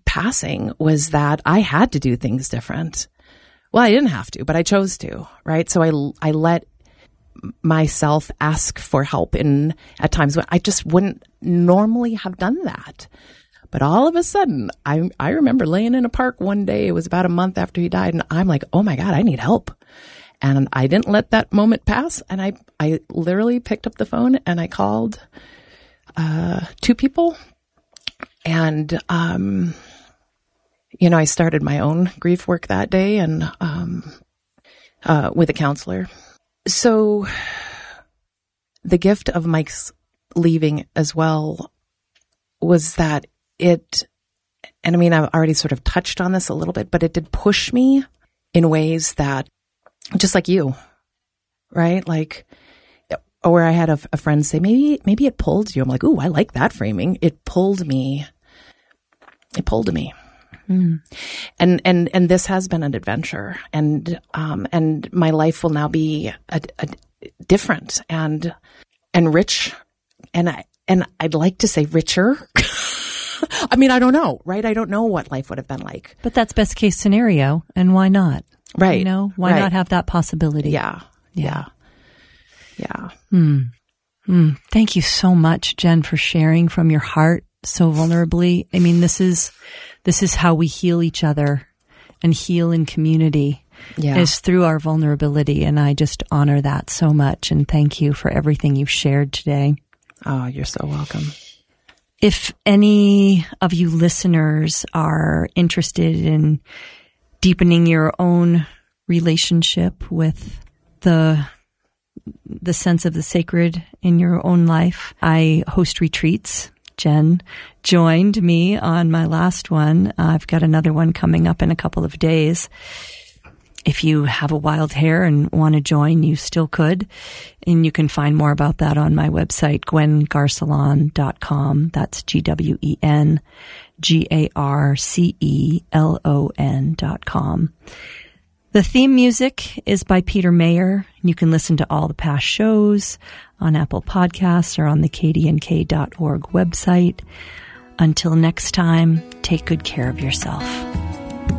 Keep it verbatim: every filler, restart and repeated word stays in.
passing was that I had to do things different. Well, I didn't have to, but I chose to, right? So I, I let myself ask for help in at times when I just wouldn't normally have done that. But all of a sudden, I I remember laying in a park one day, it was about a month after he died, and I'm like, oh my God, I need help. And I didn't let that moment pass, and I, I literally picked up the phone and I called uh, two people, and, um, you know, I started my own grief work that day and um, uh, with a counselor. So the gift of Mike's leaving as well was that it, and I mean, I've already sort of touched on this a little bit, but it did push me in ways that, just like you, right? Like, or I had a, a friend say, maybe, maybe it pulled you. I'm like, ooh, I like that framing. It pulled me. It pulled me. Mm. And, and, and this has been an adventure, and, um, and my life will now be a, a different and, and rich. And I, and I'd like to say richer. I mean, I don't know, right? I don't know what life would have been like. But that's best case scenario. And why not? Right. You know, why right. not have that possibility? Yeah. Yeah. Yeah. Mm. Mm. Thank you so much, Jen, for sharing from your heart so vulnerably. I mean, this is, this is how we heal each other and heal in community. Yeah. Is through our vulnerability. And I just honor that so much. And thank you for everything you've shared today. Oh, you're so welcome. If any of you listeners are interested in deepening your own relationship with the the sense of the sacred in your own life, I host retreats. Jen joined me on my last one. Uh, I've got another one coming up in a couple of days. If you have a wild hair and want to join, you still could. And you can find more about that on my website, gwen garcelon dot com. That's G W E N G A R C E L O N dot com. The theme music is by Peter Mayer. You can listen to all the past shows on Apple Podcasts or on the K D N K dot org website. Until next time, take good care of yourself.